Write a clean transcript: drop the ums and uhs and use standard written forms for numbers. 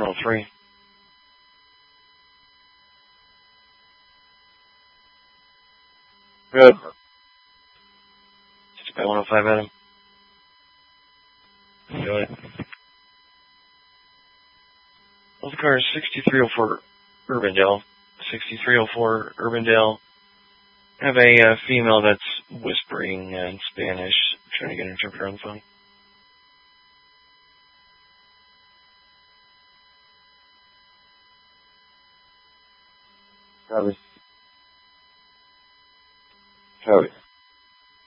103. Good. Just by 105 Adam. Do it. Well, the car is 6304 Urbandale. 6304 Urbandale. I have a female that's whispering in Spanish. I'm trying to get an interpreter on the phone. Copy. Copy.